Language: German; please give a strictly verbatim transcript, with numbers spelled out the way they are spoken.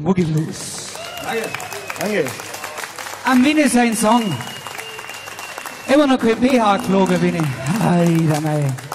Boogie Blues. Danke. Danke. Am Winnie sein Song. Immer noch kein P H geflogen bin ich. Alter, mei.